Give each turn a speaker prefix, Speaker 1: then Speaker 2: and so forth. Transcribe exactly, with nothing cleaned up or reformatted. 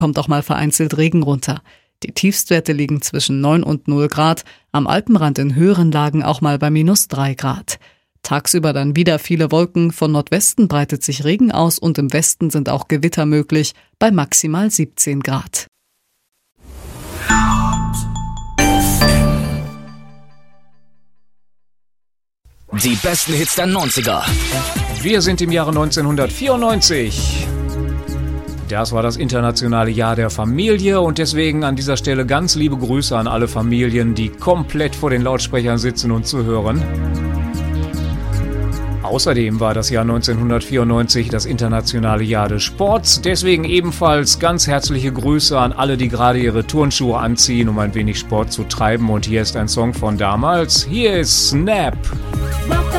Speaker 1: kommt auch mal vereinzelt Regen runter. Die Tiefstwerte liegen zwischen neun und null Grad, am Alpenrand in höheren Lagen auch mal bei minus drei Grad. Tagsüber dann wieder viele Wolken, von Nordwesten breitet sich Regen aus und im Westen sind auch Gewitter möglich, bei maximal siebzehn Grad.
Speaker 2: Die besten Hits der neunziger.
Speaker 3: Wir sind im Jahre neunzehnhundertvierundneunzig. Das war das internationale Jahr der Familie und deswegen an dieser Stelle ganz liebe Grüße an alle Familien, die komplett vor den Lautsprechern sitzen und zuhören. Außerdem war das Jahr neunzehnhundertvierundneunzig das internationale Jahr des Sports. Deswegen ebenfalls ganz herzliche Grüße an alle, die gerade ihre Turnschuhe anziehen, um ein wenig Sport zu treiben. Und hier ist ein Song von damals. Hier ist Snap.